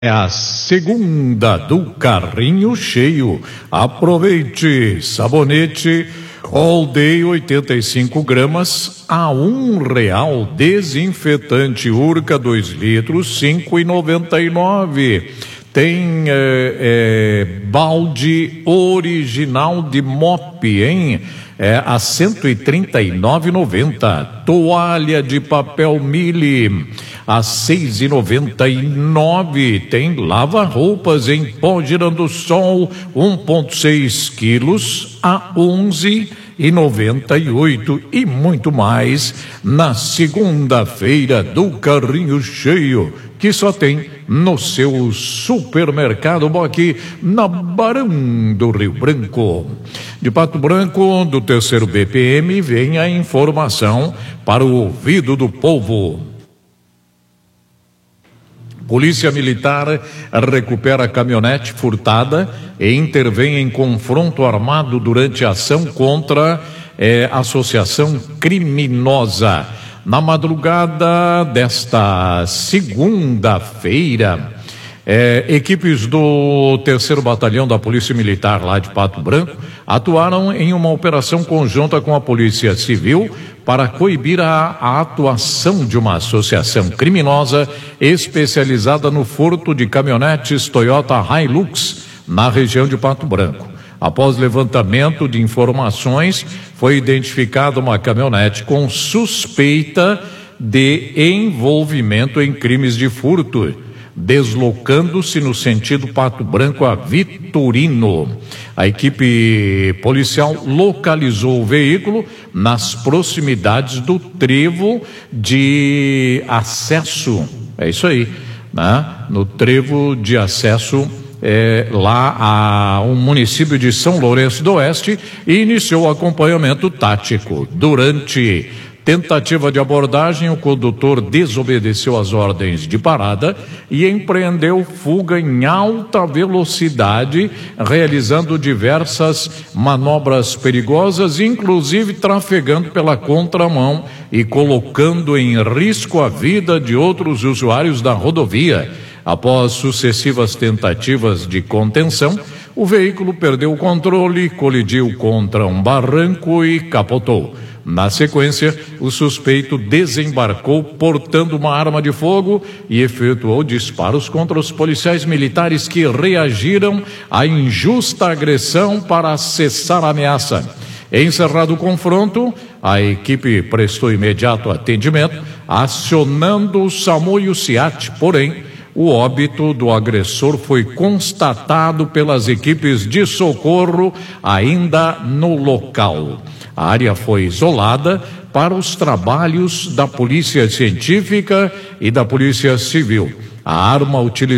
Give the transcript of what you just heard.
É a segunda do carrinho cheio. Aproveite. Sabonete All Day 85 gramas a R$1. Desinfetante Urca 2 litros, R$5,99. Tem balde original de mop, hein? A R$139,90. Toalha de papel Mili a R$6,99. Tem lava-roupas em pó Girando Sol 1,6 quilos a R$11,98 e muito mais na segunda-feira do carrinho cheio, que só tem no seu supermercado aqui na Barão do Rio Branco. De Pato Branco, do terceiro BPM, vem a informação para o ouvido do povo. Polícia Militar recupera a caminhonete furtada e intervém em confronto armado durante a ação contra associação criminosa. Na madrugada desta segunda-feira, equipes do 3º Batalhão da Polícia Militar lá de Pato Branco atuaram em uma operação conjunta com a Polícia Civil para coibir a atuação de uma associação criminosa especializada no furto de caminhonetes Toyota Hilux na região de Pato Branco. Após levantamento de informações, foi identificada uma caminhonete com suspeita de envolvimento em crimes de furto, deslocando-se no sentido Pato Branco a Vitorino. A equipe policial localizou o veículo nas proximidades do trevo de acesso, é isso aí, né? No trevo de acesso lá ao município de São Lourenço do Oeste, e iniciou o acompanhamento tático. Durante tentativa de abordagem, o condutor desobedeceu às ordens de parada e empreendeu fuga em alta velocidade, realizando diversas manobras perigosas, inclusive trafegando pela contramão e colocando em risco a vida de outros usuários da rodovia. Após sucessivas tentativas de contenção, o veículo perdeu o controle, colidiu contra um barranco e capotou. Na sequência, o suspeito desembarcou portando uma arma de fogo e efetuou disparos contra os policiais militares que reagiram à injusta agressão para cessar a ameaça. Encerrado o confronto, a equipe prestou imediato atendimento, acionando o SAMU e o SIAT, porém, o óbito do agressor foi constatado pelas equipes de socorro ainda no local. A área foi isolada para os trabalhos da Polícia Científica e da Polícia Civil. A arma utilizada